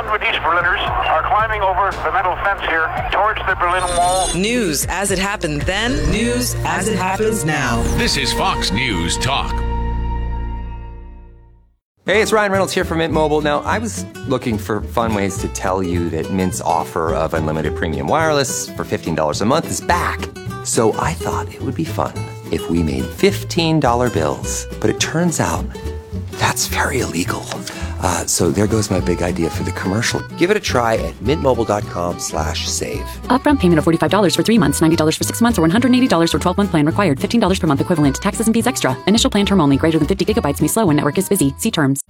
100 East Berliners are climbing over the metal fence here towards the Berlin Wall. News as it happened then, news as it happens now. This is Fox News Talk. Hey, it's Ryan Reynolds here from Mint Mobile. Now, I was looking for fun ways to tell you that Mint's offer of unlimited premium wireless for $15 a month is back. So I thought it would be fun if we made $15 bills. But it turns out that's very illegal. So there goes my big idea for the commercial. Give it a try at mintmobile.com/save. Upfront payment of $45 for 3 months, $90 for 6 months, or $180 for 12-month plan required. $15 per month equivalent. Taxes and fees extra. Initial plan term only. Greater than 50 gigabytes may slow when network is busy. See terms.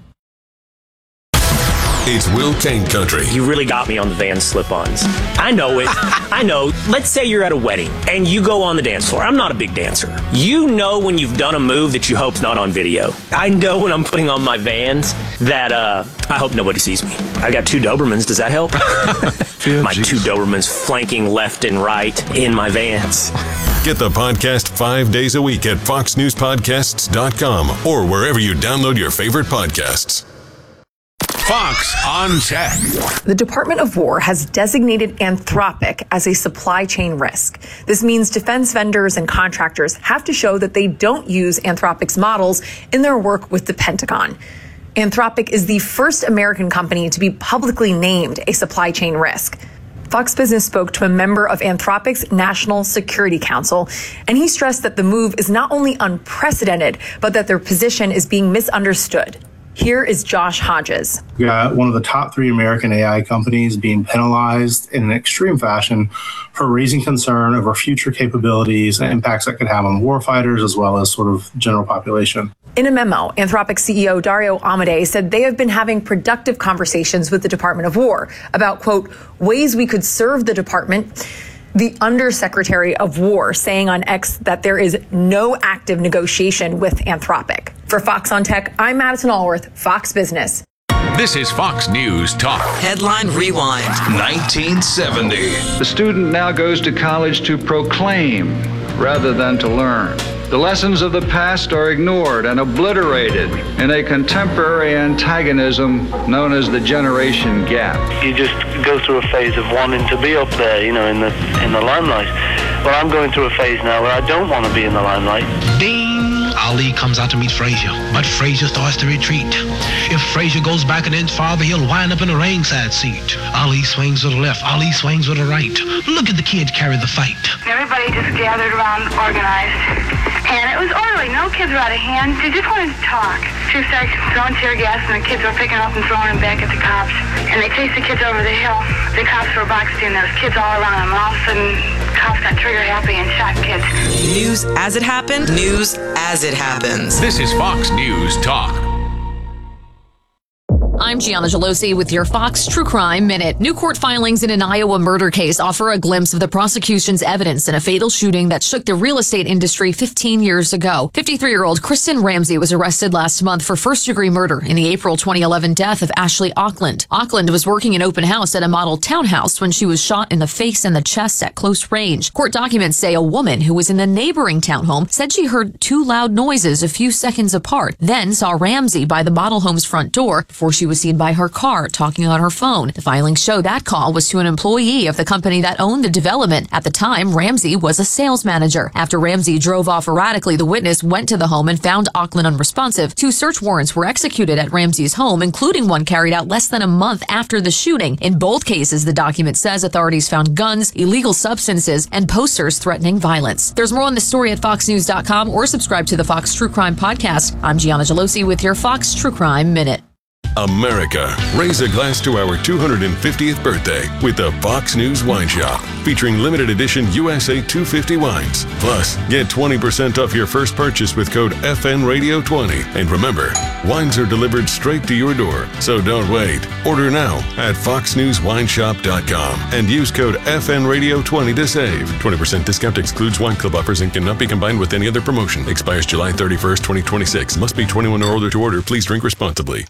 It's Will Kane Country. You really got me on the Van slip-ons. I know it. I know. Let's say you're at a wedding and you go on the dance floor. I'm not a big dancer. You know when you've done a move that you hope's not on video. I know when I'm putting on my Vans that I hope nobody sees me. I got 2 Dobermans. Does that help? My 2 Dobermans flanking left and right in my Vans. Get the podcast 5 days a week at foxnewspodcasts.com or wherever you download your favorite podcasts. Fox on Tech. The Department of War has designated Anthropic as a supply chain risk. This means defense vendors and contractors have to show that they don't use Anthropic's models in their work with the Pentagon. Anthropic is the first American company to be publicly named a supply chain risk. Fox Business spoke to a member of Anthropic's National Security Council, and he stressed that the move is not only unprecedented, but that their position is being misunderstood. Here is Josh Hodges. We got one of the top 3 American AI companies being penalized in an extreme fashion for raising concern over future capabilities and impacts that could have on warfighters as well as sort of general population. In a memo, Anthropic CEO Dario Amodei said they have been having productive conversations with the Department of War about, quote, ways we could serve the department. The Undersecretary of War saying on X that there is no active negotiation with Anthropic. For Fox on Tech, I'm Madison Allworth, Fox Business. This is Fox News Talk. Headline Rewind. 1970. The student now goes to college to proclaim rather than to learn. The lessons of the past are ignored and obliterated in a contemporary antagonism known as the generation gap. You just go through a phase of wanting to be up there, you know, in the limelight. Well, I'm going through a phase now where I don't want to be in the limelight. Ding! Ali comes out to meet Frazier, but Frazier starts to retreat. If Frazier goes back an inch farther, he'll wind up in a ringside seat. Ali swings to the left, Ali swings to the right. Look at the kids carry the fight. Everybody just gathered around, organized, and it was orderly. No kids were out of hand. They just wanted to talk. She started throwing tear gas, and the kids were picking up and throwing them back at the cops. And they chased the kids over the hill. The cops were boxed in. There was kids all around them. And all of a sudden, cops got trigger happy and shot kids. News as it happened, news as it happens. This is Fox News Talk. I'm Gianna Gelosi with your Fox True Crime Minute. New court filings in an Iowa murder case offer a glimpse of the prosecution's evidence in a fatal shooting that shook the real estate industry 15 years ago. 53-year-old Kristen Ramsey was arrested last month for first-degree murder in the April 2011 death of Ashley Auckland. Auckland was working an open house at a model townhouse when she was shot in the face and the chest at close range. Court documents say a woman who was in the neighboring townhome said she heard 2 loud noises a few seconds apart, then saw Ramsey by the model home's front door before she was seen by her car talking on her phone. The filings show that call was to an employee of the company that owned the development. At the time, Ramsey was a sales manager. After Ramsey drove off erratically, the witness went to the home and found Auckland unresponsive. 2 search warrants were executed at Ramsey's home, including one carried out less than a month after the shooting. In both cases, the document says authorities found guns, illegal substances, and posters threatening violence. There's more on this story at foxnews.com or subscribe to the Fox True Crime Podcast. I'm Gianna Gelosi with your Fox True Crime Minute. America, raise a glass to our 250th birthday with the Fox News Wine Shop, featuring limited edition USA 250 wines. Plus, get 20% off your first purchase with code FNRadio20. And remember, wines are delivered straight to your door, so don't wait. Order now at foxnewswineshop.com and use code FNRadio20 to save. 20% discount excludes wine club offers and cannot be combined with any other promotion. Expires July 31st, 2026. Must be 21 or older to order. Please drink responsibly.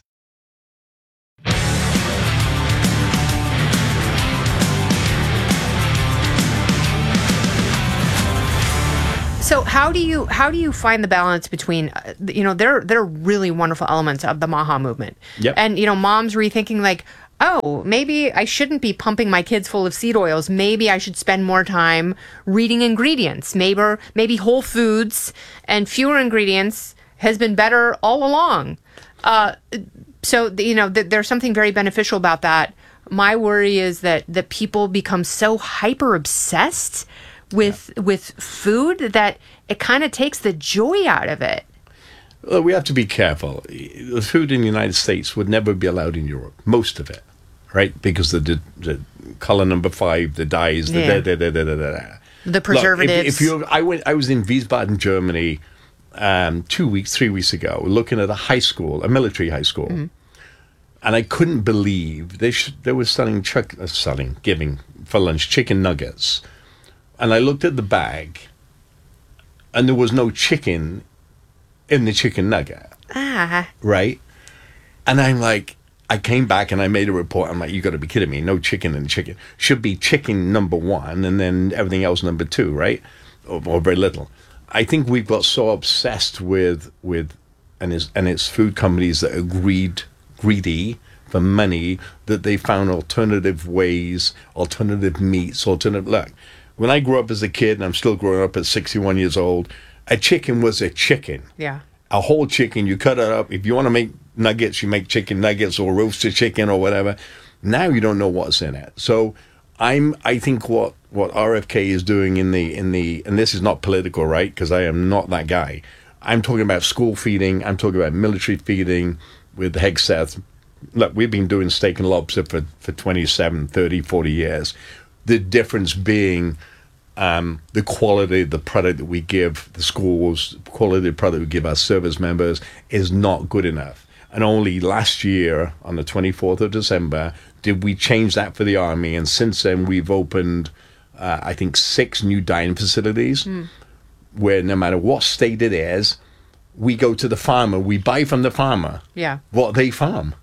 So how do you find the balance between, there are really wonderful elements of the MAHA movement. Yep. And, moms rethinking, like, oh, maybe I shouldn't be pumping my kids full of seed oils. Maybe I should spend more time reading ingredients. Maybe whole foods and fewer ingredients has been better all along. So, there's something very beneficial about that. My worry is that people become so hyper obsessed with food that it kind of takes the joy out of it. Well, we have to be careful. The food in the United States would never be allowed in Europe, most of it, right? Because the color number 5, the dyes, the preservatives. Look, I was in Wiesbaden, Germany, 3 weeks ago, looking at a military high school, and I couldn't believe they were giving for lunch chicken nuggets, and I looked at the bag, and there was no chicken in the chicken nugget. Right? And I'm like, I came back and I made a report. I'm like, you got to be kidding me. No chicken in the chicken. Should be chicken number 1 and then everything else number 2, right? Or very little. I think we've got so obsessed with and it's food companies that are greedy for money that they found alternative ways, alternative meats, look, when I grew up as a kid, and I'm still growing up at 61 years old, a chicken was a chicken. Yeah. A whole chicken, you cut it up. If you want to make nuggets, you make chicken nuggets or roasted chicken or whatever. Now you don't know what's in it. So I think what RFK is doing in the and this is not political, right? Because I am not that guy. I'm talking about school feeding. I'm talking about military feeding with Hegseth. Look, we've been doing steak and lobster for 27, 30, 40 years. The difference being the quality of the product that we give the schools, the quality of the product we give our service members is not good enough. And only last year, on the 24th of December, did we change that for the Army. And since then, we've opened, I think, 6 new dining facilities where no matter what state it is, we go to the farmer, we buy from the farmer what they farm.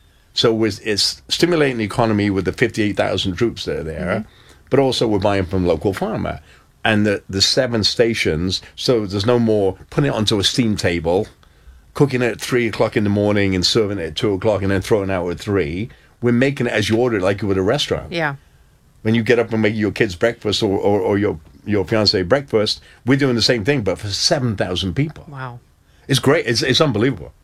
So it's stimulating the economy with the 58,000 troops that are there, but also we're buying from local farmer. And the 7 stations, so there's no more putting it onto a steam table, cooking it at 3 o'clock in the morning and serving it at 2 o'clock and then throwing it out at 3. We're making it as you order it, like you would a restaurant. Yeah. When you get up and make your kids breakfast or your fiance breakfast, we're doing the same thing, but for 7,000 people. Wow. It's great. It's unbelievable.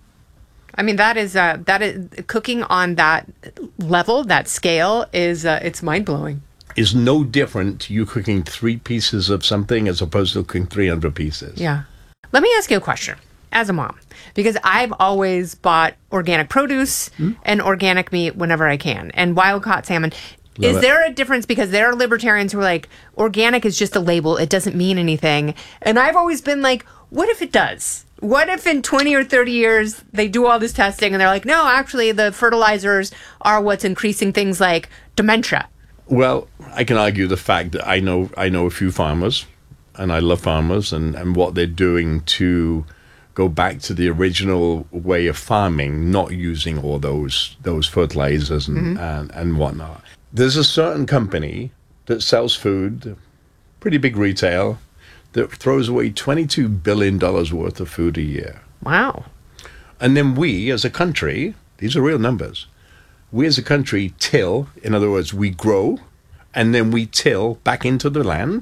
I mean, that is cooking on that level, that scale is it's mind blowing. Is no different to you cooking 3 pieces of something as opposed to cooking 300 pieces. Yeah. Let me ask you a question as a mom, because I've always bought organic produce and organic meat whenever I can, and wild caught salmon. Is there a difference? Because there are libertarians who are like, organic is just a label, it doesn't mean anything. And I've always been like, what if it does? What if in 20 or 30 years they do all this testing and they're like, no, actually the fertilizers are what's increasing things like dementia? Well, I can argue the fact that I know a few farmers, and I love farmers, and what they're doing to go back to the original way of farming, not using all those fertilizers and whatnot. There's a certain company that sells food, pretty big retail, that throws away $22 billion worth of food a year. Wow. And then we, as a country, these are real numbers, we as a country till, in other words, we grow, and then we till back into the land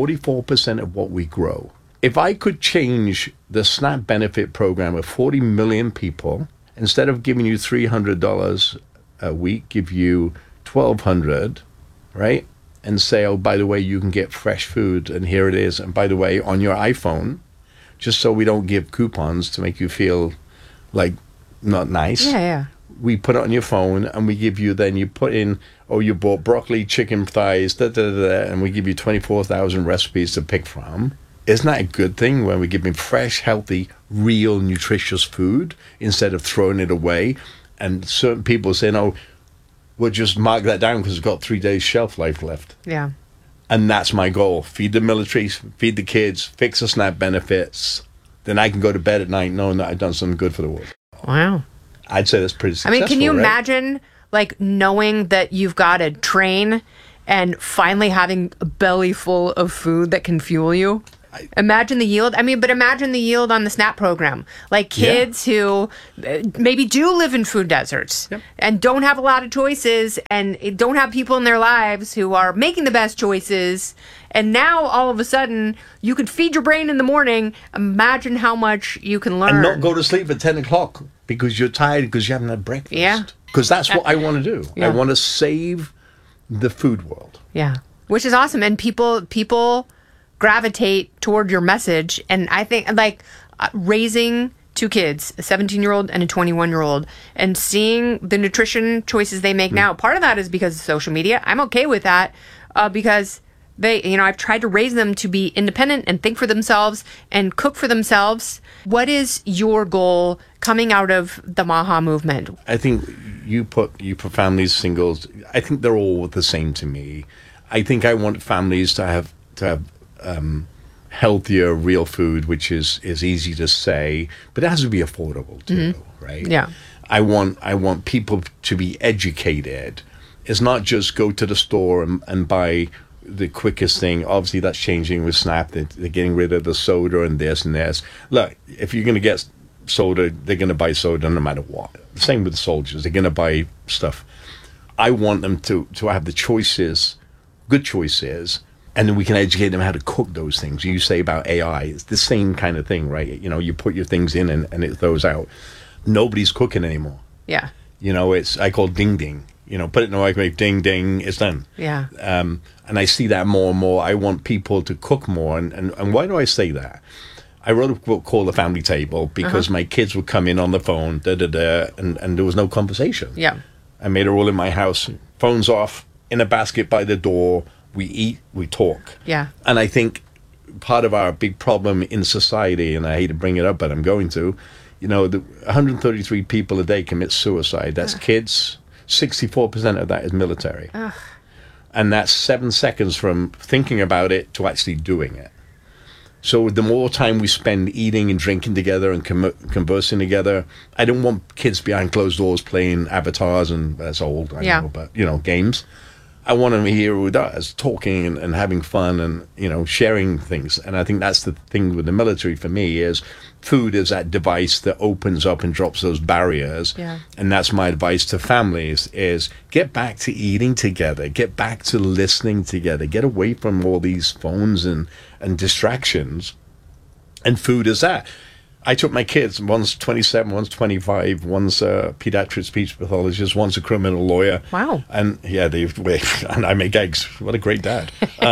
44% of what we grow. If I could change the SNAP benefit program of 40 million people, instead of giving you $300 a week, give you $1,200, right? And say, oh, by the way, you can get fresh food, and here it is. And by the way, on your iPhone, just so we don't give coupons to make you feel like not nice. Yeah. We put it on your phone, and we give you, then you put in, oh, you bought broccoli, chicken thighs, and we give you 24,000 recipes to pick from. Isn't that a good thing when we give them fresh, healthy, real, nutritious food instead of throwing it away? And certain people saying, oh, we'll just mark that down because it's got 3 days shelf life left. Yeah. And that's my goal. Feed the military, feed the kids, fix the SNAP benefits. Then I can go to bed at night knowing that I've done something good for the world. Wow. I'd say that's pretty successful. I mean, can you right? imagine, like, knowing that you've got to train and finally having a belly full of food that can fuel you? Imagine the yield. I mean, but imagine the yield on the SNAP program. Like kids who maybe do live in food deserts and don't have a lot of choices and don't have people in their lives who are making the best choices. And now all of a sudden you could feed your brain in the morning. Imagine how much you can learn. And not go to sleep at 10 o'clock because you're tired because you haven't had breakfast. Yeah. Because that's what I want to do. Yeah. I want to save the food world. Yeah. Which is awesome. And people gravitate toward your message. And I think like raising two kids, a 17-year-old and a 21-year-old, and seeing the nutrition choices they make now, part of that is because of social media. I'm okay with that because they, I've tried to raise them to be independent and think for themselves and cook for themselves. What is your goal coming out of the MAHA movement? I think you put families, singles, I think they're all the same to me. I think I want families to have healthier, real food, which is easy to say, but it has to be affordable too, right? Yeah. I want people to be educated. It's not just go to the store and buy the quickest thing. Obviously, that's changing with SNAP. They're getting rid of the soda and this and this. Look, if you're going to get soda, they're going to buy soda no matter what. The same with the soldiers. They're going to buy stuff. I want them to have the choices, good choices, and then we can educate them how to cook those things. You say about AI, it's the same kind of thing, right? You put your things in and it throws out. Nobody's cooking anymore. Yeah. I call ding ding. Put it in the microwave, ding ding, it's done. Yeah. And I see that more and more. I want people to cook more. And why do I say that? I wrote a book called The Family Table because my kids would come in on the phone, and there was no conversation. Yeah. I made a rule in my house, phones off, in a basket by the door, we eat, we talk. Yeah. And I think part of our big problem in society, and I hate to bring it up, but I'm going to, the 133 people a day commit suicide. That's kids. 64% of that is military. Ugh. And that's 7 seconds from thinking about it to actually doing it. So the more time we spend eating and drinking together and conversing together, I don't want kids behind closed doors playing avatars, and that's old, I know, but, games. I want them here with us, talking and having fun and, sharing things. And I think that's the thing with the military for me is food is that device that opens up and drops those barriers. Yeah. And that's my advice to families is get back to eating together, get back to listening together, get away from all these phones and distractions. And food is that. I took my kids, one's 27, one's 25, one's a pediatric speech pathologist, one's a criminal lawyer. Wow. And and I make eggs. What a great dad.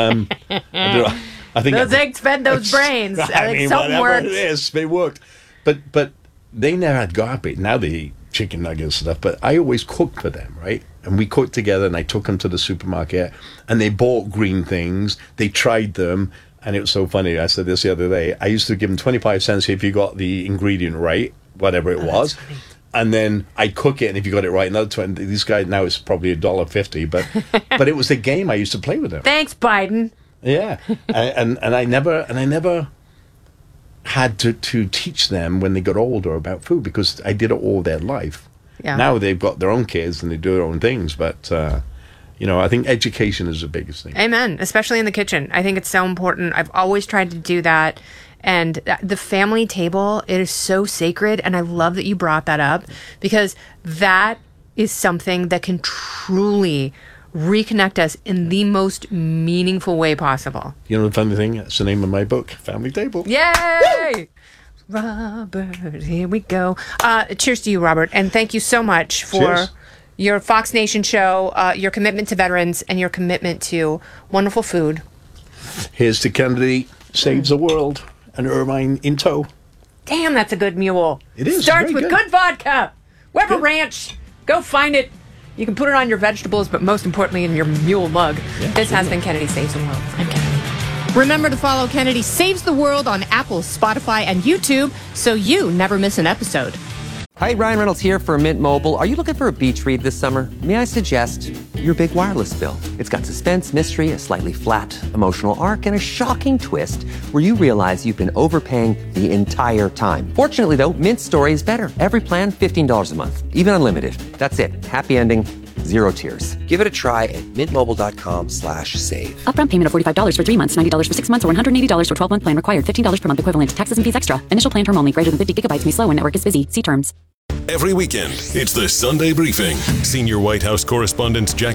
I think those eggs fed those brains. I mean, something whatever works. it is, they worked. But they never had garbage. Now they eat chicken nuggets and stuff. But I always cooked for them, right? And we cooked together, and I took them to the supermarket, and they bought green things. They tried them. And it was so funny. I said this the other day. I used to give them 25 cents if you got the ingredient right, whatever it was. And then I'd cook it, and if you got it right, another 20. These guys now it's probably $1.50, but it was a game I used to play with them. Thanks, Biden. Yeah, and I never had to teach them when they got older about food because I did it all their life. Yeah. Now they've got their own kids and they do their own things, but. I think education is the biggest thing. Amen. Especially in the kitchen. I think it's so important. I've always tried to do that. And the family table, it is so sacred. And I love that you brought that up because that is something that can truly reconnect us in the most meaningful way possible. You know the funny thing? That's the name of my book, Family Table. Yay! Woo! Robert, here we go. Cheers to you, Robert. And thank you so much for... Cheers. Your Fox Nation show, your commitment to veterans, and your commitment to wonderful food. Here's to Kennedy Saves the World and Irvine in tow. Damn, that's a good mule. It is. Starts with good. good vodka. Weber Ranch. Go find it. You can put it on your vegetables, but most importantly in your mule mug. Yeah, this has been Kennedy Saves the World. I'm Kennedy. Remember to follow Kennedy Saves the World on Apple, Spotify, and YouTube so you never miss an episode. Hi, Ryan Reynolds here for Mint Mobile. Are you looking for a beach read this summer? May I suggest your big wireless bill? It's got suspense, mystery, a slightly flat, emotional arc, and a shocking twist where you realize you've been overpaying the entire time. Fortunately, though, Mint's story is better. Every plan, $15 a month, even unlimited. That's it. Happy ending. 0 tiers. Give it a try at mintmobile.com/save. Upfront payment of $45 for 3 months, $90 for 6 months, or $180 for 12-month plan required. $15 per month equivalent. Taxes and fees extra. Initial plan term only. Greater than 50 gigabytes may slow when network is busy. See terms. Every weekend, it's the Sunday Briefing. Senior White House correspondents